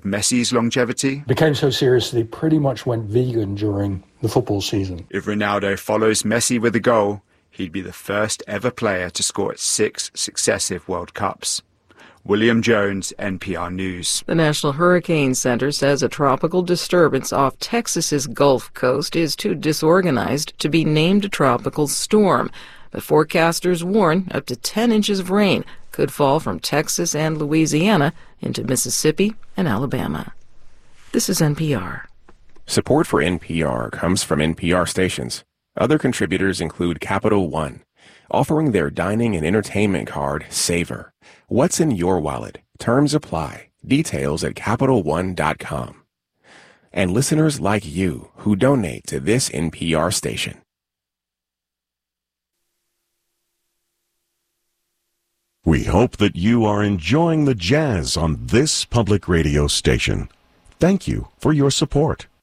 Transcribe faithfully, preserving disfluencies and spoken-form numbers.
Messi's longevity? Became so serious that he pretty much went vegan during the football season. If Ronaldo follows Messi with a goal, he'd be the first ever player to score at six successive World Cups. William Jones, N P R News. The National Hurricane Center says a tropical disturbance off Texas's Gulf Coast is too disorganized to be named a tropical storm. But forecasters warn up to ten inches of rain could fall from Texas and Louisiana into Mississippi and Alabama. This is N P R. Support for N P R comes from N P R stations. Other contributors include Capital One, offering their dining and entertainment card, Savor. What's in your wallet? Terms apply. Details at Capital One dot com. And listeners like you who donate to this N P R station. We hope that you are enjoying the jazz on this public radio station. Thank you for your support.